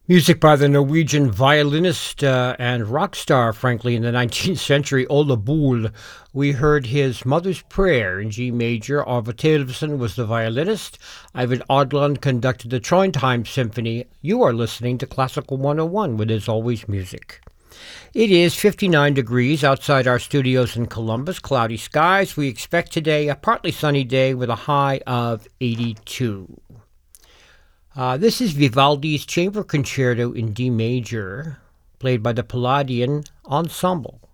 Music by the Norwegian violinist and rock star, frankly, in the 19th century, Ole Bull. We heard his Mother's Prayer in G major. Arve Tellefsen was the violinist. Ivan Odland conducted the Trondheim Symphony. You are listening to Classical 101, where there's always music. It is 59 degrees outside our studios in Columbus, cloudy skies. We expect today a partly sunny day with a high of 82. This is Vivaldi's Chamber Concerto in D major, played by the Palladian Ensemble.